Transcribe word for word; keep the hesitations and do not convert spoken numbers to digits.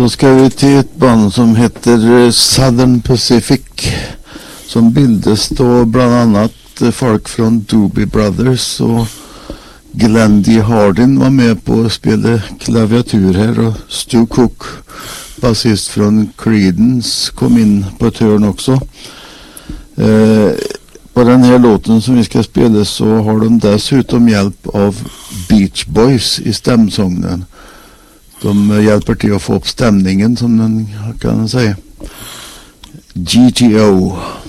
Då ska vi till ett band som heter Southern Pacific, som bildas då bland annat folk från Doobie Brothers, och Glenn D. Hardin var med på att spela klaviatur här, och Stu Cook, basist från Creedence, kom in på ett hörn också. Eh, på den här låten som vi ska spela så har de dessutom hjälp av Beach Boys i stämsången. De hjälper till att få upp stämningen, som man kan säga. G T O.